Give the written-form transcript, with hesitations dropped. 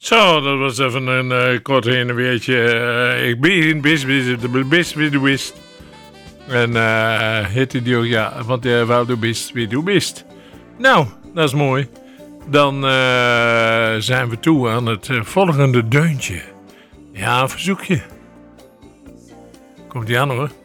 Zo, dat was even een kort heen en weertje. Ik ben best wie du bist. En heette die ook, ja, want wel du bist wie du bist. Nou, dat is mooi. Dan zijn we toe aan het volgende deuntje. Ja, een verzoekje. Komt ie aan hoor.